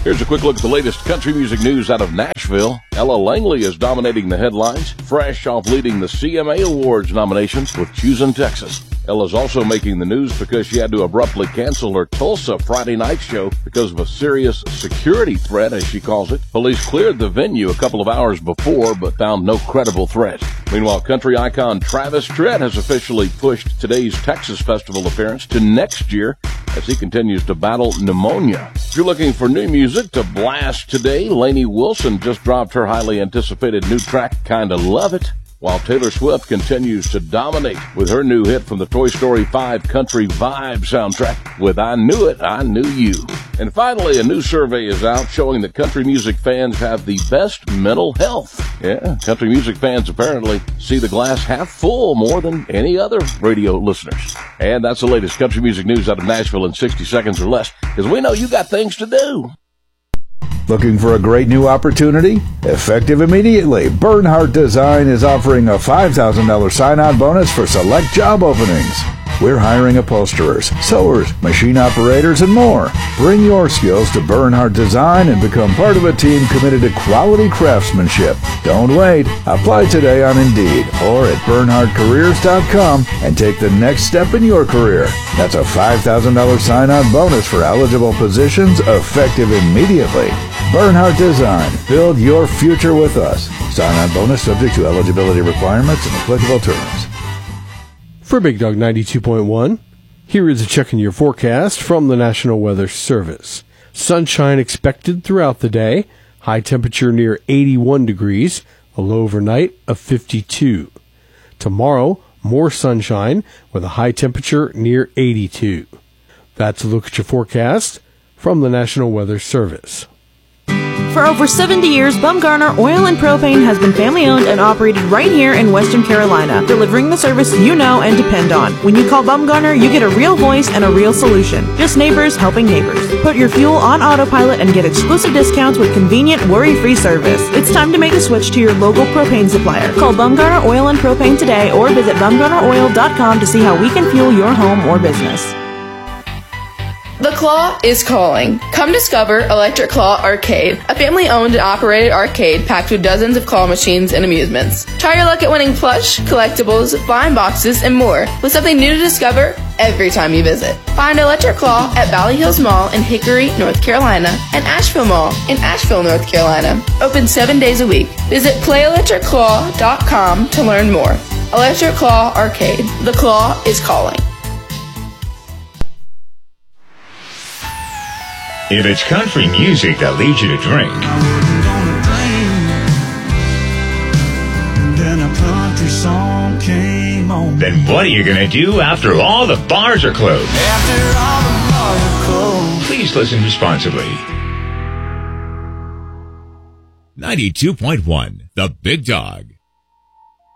Here's a quick look at the latest country music news out of Nashville. Ella Langley is dominating the headlines, fresh off leading the CMA Awards nominations with Choosing Texas. Ella's also making the news because she had to abruptly cancel her Tulsa Friday night show because of a serious security threat, as she calls it. Police cleared the venue a couple of hours before, but found no credible threat. Meanwhile, country icon Travis Tritt has officially pushed today's Texas Festival appearance to next year as he continues to battle pneumonia. If you're looking for new music to blast today, Lainey Wilson just dropped her highly anticipated new track, Kinda Love It, while Taylor Swift continues to dominate with her new hit from the Toy Story 5 Country Vibe soundtrack with I Knew It, I Knew You. And finally, a new survey is out showing that country music fans have the best mental health. Yeah, country music fans apparently see the glass half full more than any other radio listeners. And that's the latest country music news out of Nashville in 60 seconds or less, because we know you got things to do. Looking for a great new opportunity? Effective immediately. Bernhardt Design is offering a $5,000 sign-on bonus for select job openings. We're hiring upholsterers, sewers, machine operators, and more. Bring your skills to Bernhardt Design and become part of a team committed to quality craftsmanship. Don't wait. Apply today on Indeed or at BernhardtCareers.com and take the next step in your career. That's a $5,000 sign-on bonus for eligible positions effective immediately. Bernhardt Design. Build your future with us. Sign-on bonus subject to eligibility requirements and applicable terms. For Big Dog 92.1, here is a check in your forecast from the National Weather Service. Sunshine expected throughout the day, high temperature near 81 degrees, a low overnight of 52. Tomorrow, more sunshine with a high temperature near 82. That's a look at your forecast from the National Weather Service. For over 70 years, Bumgarner Oil and Propane has been family-owned and operated right here in Western Carolina, delivering the service you know and depend on. When you call Bumgarner, you get a real voice and a real solution. Just neighbors helping neighbors. Put your fuel on autopilot and get exclusive discounts with convenient, worry-free service. It's time to make a switch to your local propane supplier. Call Bumgarner Oil and Propane today or visit bumgarneroil.com to see how we can fuel your home or business. The Claw is calling. Come discover Electric Claw Arcade, a family-owned and operated arcade packed with dozens of claw machines and amusements. Try your luck at winning plush, collectibles, blind boxes, and more, with something new to discover every time you visit. Find Electric Claw at Valley Hills Mall in Hickory, North Carolina, and Asheville Mall in Asheville, North Carolina. Open 7 days a week. Visit playelectricclaw.com to learn more. Electric Claw Arcade. The Claw is calling. If it's country music that leads you to drink, then a country song came on. Then what are you going to do after all the bars are closed? After all the bars are closed. Please listen responsibly. 92.1, The Big Dog.